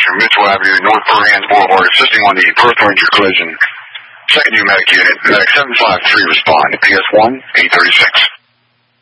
from Mitchell Avenue, North Burhans Boulevard, assisting on the Perth Ranger collision. Second new medic unit, medic 753, respond, PS1, 836.